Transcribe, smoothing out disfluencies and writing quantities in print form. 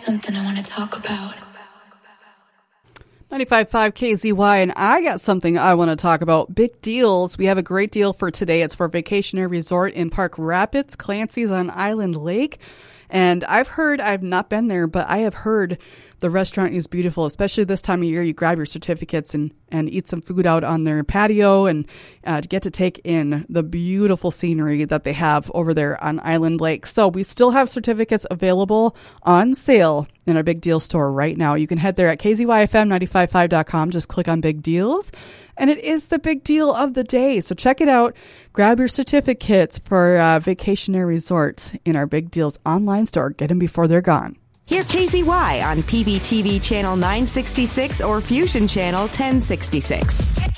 something I want to talk about. 95.5 KZY, and I got something I want to talk about. Big deals. We have a great deal for today. It's for Vacationary Resort in Park Rapids, Clancy's on Island Lake. And I've not been there, but I have heard the restaurant is beautiful, especially this time of year. You grab your certificates and eat some food out on their patio and get to take in the beautiful scenery that they have over there on Island Lake. So we still have certificates available on sale in our Big Deal store right now. You can head there at kzyfm955.com. Just click on Big Deals. And it is the big deal of the day. So check it out. Grab your certificates for Vacationary Resort in our Big Deals online store. Get them before they're gone. Hear KZY on PBTV Channel 966 or Fusion Channel 1066.